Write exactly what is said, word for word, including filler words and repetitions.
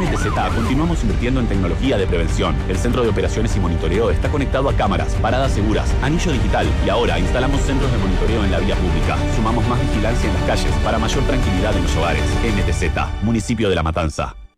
T Z continuamos invirtiendo en tecnología de prevención. El Centro de Operaciones y Monitoreo está conectado a cámaras, paradas seguras, anillo digital y ahora instalamos centros de monitoreo en la vía pública. Sumamos más vigilancia en las calles para mayor tranquilidad en los hogares. N T Z, Municipio de La Matanza.